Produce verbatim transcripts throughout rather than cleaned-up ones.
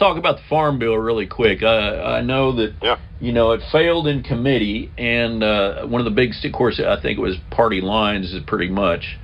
talk about the Farm Bill really quick. I, I know that, yeah. you know, it failed in committee, and uh, one of the big, of course, I think it was party lines, is pretty much.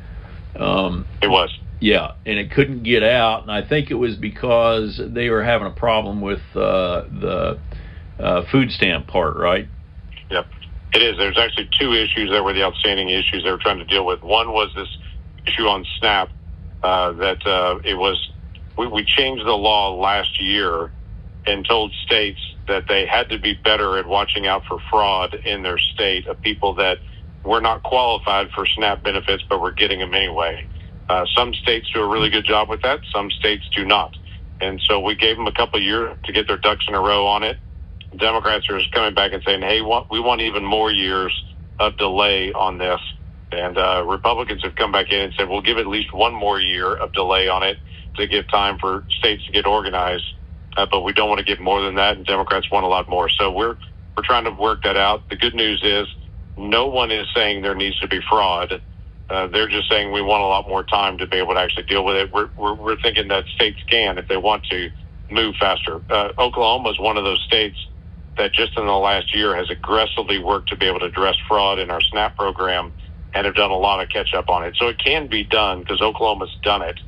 Um, it was. Yeah, and it couldn't get out, and I think it was because they were having a problem with uh, the uh, food stamp part, right? Yep, it is. There's actually two issues that were the outstanding issues they were trying to deal with. One was this issue on SNAP uh, that uh, it was. We, we changed the law last year and told states that they had to be better at watching out for fraud in their state of people that were not qualified for SNAP benefits but were getting them anyway. Uh, some states do a really good job with that. Some states do not. And so we gave them a couple of years to get their ducks in a row on it. Democrats are just coming back and saying, hey, we want even more years of delay on this. And uh, Republicans have come back in and said, we'll give at least one more year of delay on it to give time for states to get organized. Uh, but we don't want to give more than that, and Democrats want a lot more. So we're we're trying to work that out. The good news is no one is saying there needs to be fraud. Uh, they're just saying we want a lot more time to be able to actually deal with it. We're we're, we're thinking that states can, if they want to, move faster. Uh, Oklahoma is one of those states that just in the last year has aggressively worked to be able to address fraud in our SNAP program and have done a lot of catch up on it. So it can be done because Oklahoma's done it.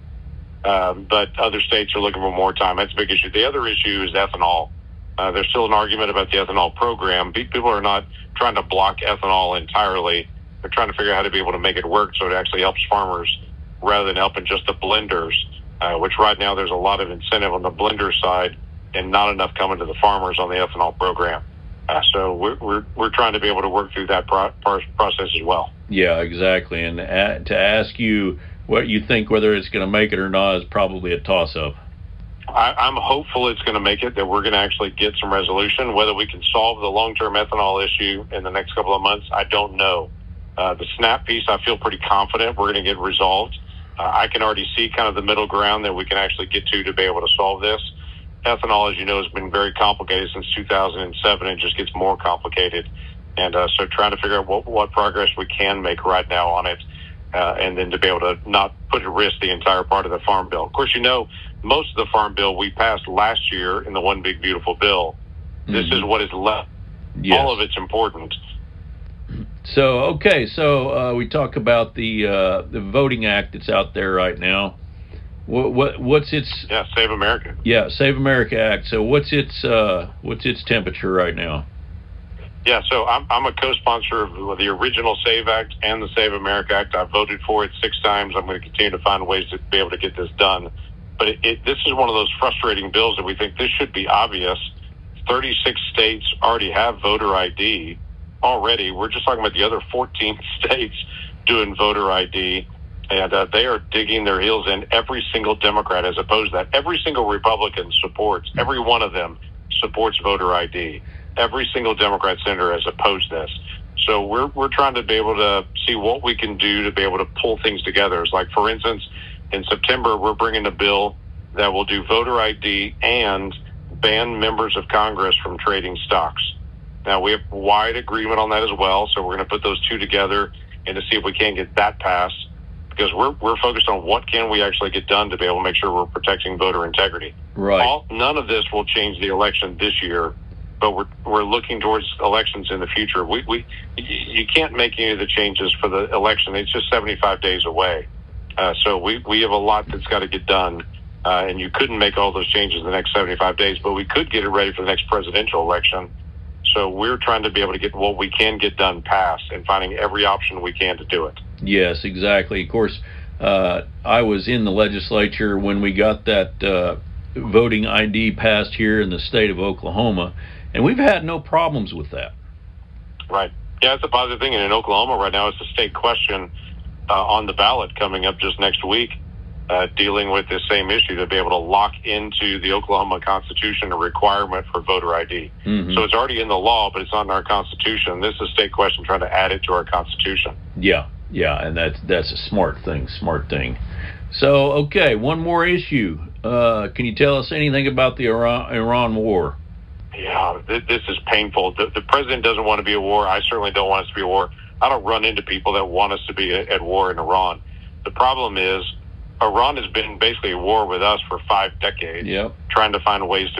Um, but other states are looking for more time. That's a big issue. The other issue is ethanol. Uh, there's still an argument about the ethanol program. People are not trying to block ethanol entirely. They're trying to figure out how to be able to make it work so it actually helps farmers rather than helping just the blenders, uh, which right now there's a lot of incentive on the blender side and not enough coming to the farmers on the ethanol program. Uh, so we're, we're we're trying to be able to work through that pro- process as well. Yeah, exactly. And uh, to ask you what you think whether it's going to make it or not is probably a toss-up. I, I'm hopeful it's going to make it, that we're going to actually get some resolution. Whether we can solve the long-term ethanol issue in the next couple of months, I don't know. Uh, the SNAP piece, I feel pretty confident we're going to get resolved. Uh, I can already see kind of the middle ground that we can actually get to to be able to solve this. Ethanol, as you know, has been very complicated since two thousand seven. It just gets more complicated. And uh, so trying to figure out what, what progress we can make right now on it, uh, and then to be able to not put at risk the entire part of the Farm Bill. Of course, you know, most of the Farm Bill we passed last year in the One Big Beautiful Bill. Mm-hmm. This is what is left. Yes. All of it's important. So, okay, so uh, we talk about the uh, the Voting Act that's out there right now. What, what what's its yeah Save America yeah Save America Act? So what's its uh, what's its temperature right now? Yeah, so I'm I'm a co-sponsor of the original SAVE Act and the Save America Act. I've voted for it six times. I'm going to continue to find ways to be able to get this done. But it, it, this is one of those frustrating bills that we think this should be obvious. thirty-six states already have voter I D already. We're just talking about the other fourteen states doing voter I D. And uh, they are digging their heels in. Every single Democrat has opposed that. Every single Republican supports, every one of them supports voter I D. Every single Democrat senator has opposed this. So we're we're trying to be able to see what we can do to be able to pull things together. It's like, for instance, in September, we're bringing a bill that will do voter I D and ban members of Congress from trading stocks. Now, we have wide agreement on that as well, so we're going to put those two together and to see if we can get that passed, because we're we're focused on what can we actually get done to be able to make sure we're protecting voter integrity. Right. All, none of this will change the election this year, but we're we're looking towards elections in the future. We we you can't make any of the changes for the election. It's just seventy-five days away. Uh, so we we have a lot that's got to get done, uh, and you couldn't make all those changes in the next seventy-five days, but we could get it ready for the next presidential election. So we're trying to be able to get what we can get done passed and finding every option we can to do it. Yes, exactly. Of course, uh, I was in the legislature when we got that uh, voting I D passed here in the state of Oklahoma, and we've had no problems with that. Right. Yeah, it's a positive thing. And in Oklahoma right now, it's a state question uh, on the ballot coming up just next week, uh, dealing with this same issue, to be able to lock into the Oklahoma Constitution a requirement for voter I D. Mm-hmm. So it's already in the law, but it's not in our Constitution. This is a state question trying to add it to our Constitution. Yeah, yeah, and that's that's a smart thing, smart thing. So, okay, one more issue. Uh, can you tell us anything about the Iran, Iran war? Yeah, th- this is painful. The, the president doesn't want to be at war. I certainly don't want us to be at war. I don't run into people that want us to be at, at war in Iran. The problem is Iran has been basically at war with us for five decades, yep. trying to find ways